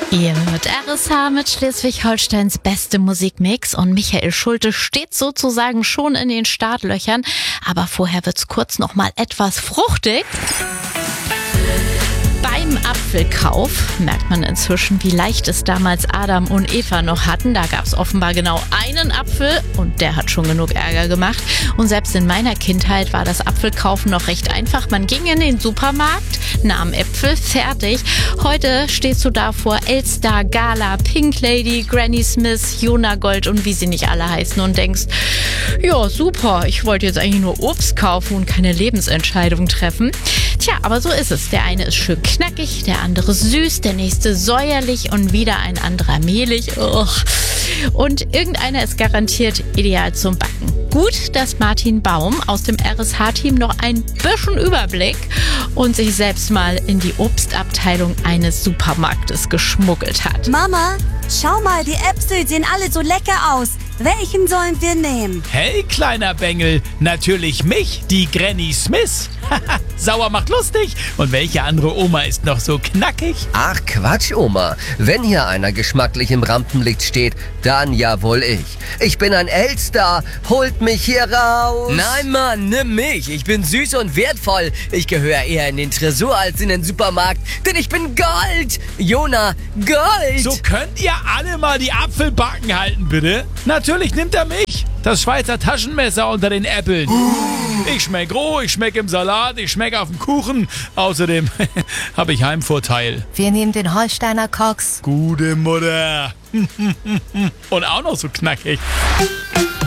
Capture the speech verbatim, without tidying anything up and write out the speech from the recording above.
Ihr hört R S H mit Schleswig-Holsteins beste Musikmix und Michael Schulte steht sozusagen schon in den Startlöchern, aber vorher wird's kurz noch mal etwas fruchtig. Beim Apfelkauf merkt man inzwischen, wie leicht es damals Adam und Eva noch hatten. Da gab es offenbar genau einen Apfel und der hat schon genug Ärger gemacht. Und selbst in meiner Kindheit war das Apfelkaufen noch recht einfach. Man ging in den Supermarkt, nahm Äpfel, fertig. Heute stehst du da vor Elster, Gala, Pink Lady, Granny Smith, Jona Gold und wie sie nicht alle heißen und denkst, ja super, ich wollte jetzt eigentlich nur Obst kaufen und keine Lebensentscheidung treffen. Tja, aber so ist es. Der eine ist schön knackig, der andere süß, der nächste säuerlich und wieder ein anderer mehlig. Ugh. Und irgendeiner ist garantiert ideal zum Backen. Gut, dass Martin Baum aus dem R S H-Team noch ein bisschen Überblick und sich selbst mal in die Obstabteilung eines Supermarktes geschmuggelt hat. Mama, schau mal, die Äpfel sehen alle so lecker aus. Welchen sollen wir nehmen? Hey, kleiner Bengel, natürlich mich, die Granny Smith. Sauer macht lustig. Und welche andere Oma ist noch so knackig? Ach Quatsch, Oma. Wenn hier einer geschmacklich im Rampenlicht steht, dann ja wohl ich. Ich bin ein Elster. Holt mich hier raus. Nein, Mann, nimm mich. Ich bin süß und wertvoll. Ich gehöre eher in den Tresor als in den Supermarkt, denn ich bin Gold. Jona, Gold. So könnt ihr alle mal die Apfelbacken halten, bitte? Natürlich nimmt er mich. Das Schweizer Taschenmesser unter den Äpfeln. Ich schmeck roh, ich schmeck im Salat, ich schmeck auf dem Kuchen. Außerdem habe ich Heimvorteil. Wir nehmen den Holsteiner Cox. Gute Mutter. Und auch noch so knackig.